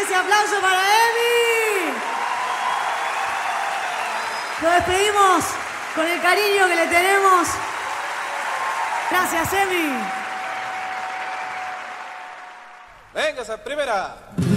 ese aplauso para Emi. Lo despedimos con el cariño que le tenemos. Gracias, Emi. Venga, esa primera.